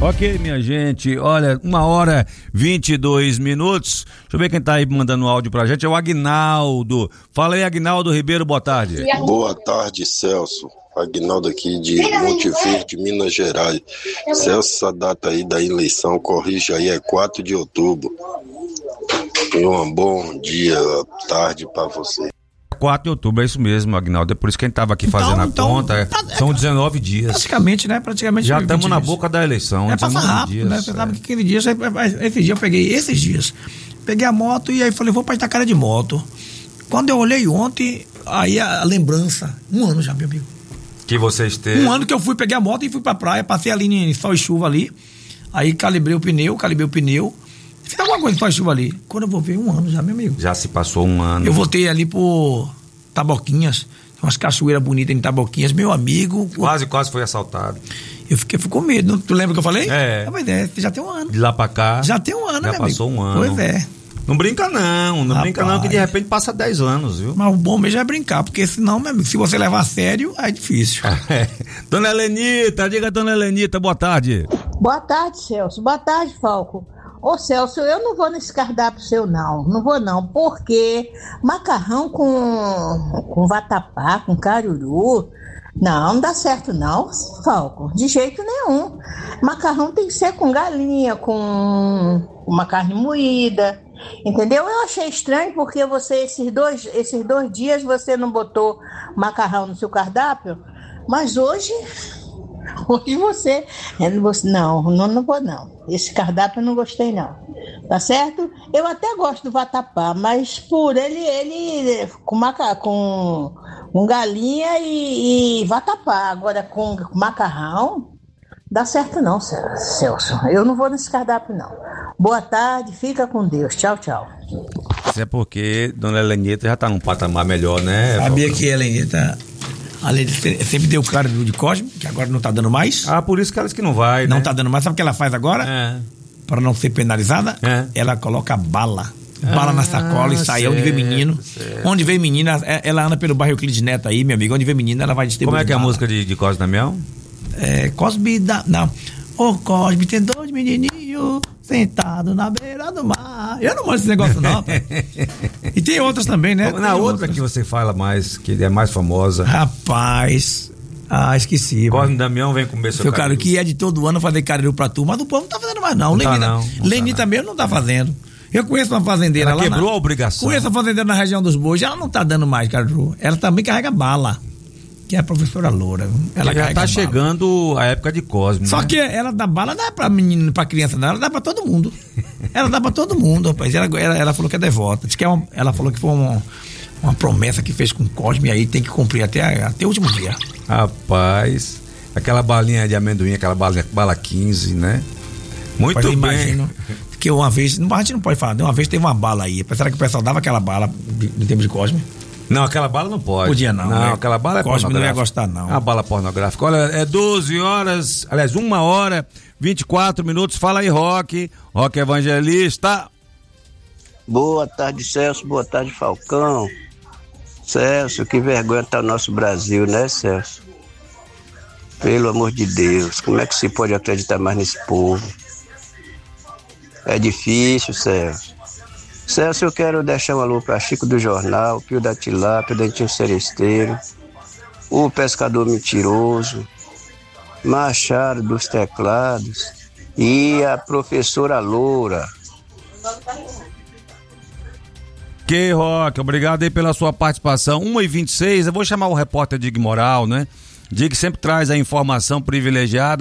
Ok, minha gente, olha, 1h22. Deixa eu ver quem tá aí mandando áudio pra gente, é o Aguinaldo. Fala aí, Aguinaldo Ribeiro, boa tarde. Boa tarde, Celso. Aguinaldo aqui de Monte Verde, Minas Gerais. Celso, essa data aí da eleição, corrige aí, é 4 de outubro. E um bom dia, tarde pra você. 4 de outubro, é isso mesmo, Aguinaldo. É por isso que a gente tava aqui fazendo a conta. São 19 dias. Praticamente, né? Já estamos na boca da eleição. Passa rápido, dias, né? Você sabe que aquele dia, esse dia eu peguei, esses dias, peguei a moto e aí falei, vou pra Itacara de moto. Quando eu olhei ontem, aí a lembrança, 1 ano já, meu amigo. Que você esteve. 1 ano que eu fui, peguei a moto e fui pra praia, passei ali em sol e chuva ali, aí calibrei o pneu, fiz alguma coisa em sol e chuva ali. Quando eu vou ver, 1 ano já, meu amigo. Já se passou 1 ano. Eu voltei ali por Taboquinhas, umas cachoeiras bonitas em Taboquinhas, meu amigo. Quase foi assaltado. Eu fiquei com medo. Tu lembra que eu falei? É. Pois é, já tem 1 ano. De lá pra cá. Já tem 1 ano, já passou amigo. 1 ano. Pois é. Não brinca não, brinca não, que de repente passa 10 anos, viu? Mas o bom mesmo é brincar, porque senão, meu amigo, se você levar a sério, é difícil. Dona Helenita, diga, Dona Helenita, boa tarde. Boa tarde, Celso. Boa tarde, Falco. Ô, Celso, eu não vou nesse cardápio seu, não. Não vou, não, porque macarrão com vatapá, com caruru, não dá certo, não, Falco. De jeito nenhum. Macarrão tem que ser com galinha, com uma carne moída, entendeu? Eu achei estranho porque você, esses dois dias, você não botou macarrão no seu cardápio, mas hoje você não vou não. Esse cardápio eu não gostei não. Tá certo? Eu até gosto do vatapá, mas por ele com galinha e vatapá. Agora com macarrão, dá certo não, Celso. Eu não vou nesse cardápio não. Boa tarde, fica com Deus. Tchau, tchau. Isso é porque Dona Helenita já tá num patamar melhor, né? Sabia que a Helenita, além de sempre deu cara de Cosme, que agora não tá dando mais. Ah, por isso que ela disse que não vai, Não né? tá dando mais. Sabe o que ela faz agora? Para não ser penalizada, ela coloca bala na sacola e sai. Onde vê menino, onde vê menina, ela anda pelo bairro Euclides Neto aí, meu amigo. Onde vê menina, ela vai distribuir. Como é que é a música de Cosme Damião? Cosme da... Não. Ô, Cosme, tem 2 menininhos sentados na beira do mar. Eu não manjo esse negócio não, pai. E tem outras também, né? Na outra que você fala mais, que é mais famosa. Rapaz... esqueci. Cosme Damião vem comer seu cara, que é de todo ano fazer caruru pra tu, mas o povo não tá fazendo mais não. Lenita mesmo não tá fazendo. Eu conheço uma fazendeira ela lá. Quebrou a obrigação. Conheço uma fazendeira na região dos Bois, ela não tá dando mais caruru. Ela também carrega bala. Que é a professora Loura. Ela já tá chegando a época de Cosme. Só que ela dá bala, não é pra menino, pra criança, não. Ela dá pra todo mundo. Ela dá pra todo mundo, rapaz. Ela falou que é devota. Diz que ela falou que foi uma promessa que fez com Cosme, e aí tem que cumprir até o último dia. Rapaz, aquela balinha de amendoim, aquela bala 15, né? Muito bem. Imagino que uma vez, a gente não pode falar, uma vez teve uma bala aí. Será que o pessoal dava aquela bala no tempo de Cosme? Não, aquela bala não pode. Podia não. Não, aquela bala é Cosme não ia gostar, não. A bala pornográfica. Olha, é 1h24. Fala aí, Roque Evangelista. Boa tarde, Celso. Boa tarde, Falcão. Celso, que vergonha tá o nosso Brasil, né, Celso? Pelo amor de Deus, como é que se pode acreditar mais nesse povo? É difícil, Celso. Celso, eu quero deixar um alô para Chico do Jornal, Pio da Tilápia, Dentinho Seresteiro, o Pescador Mentiroso, Machado dos Teclados e a professora Loura. Ok, Roque, obrigado aí pela sua participação. 1h26, eu vou chamar o repórter Dig Moral, né? Dig sempre traz a informação privilegiada.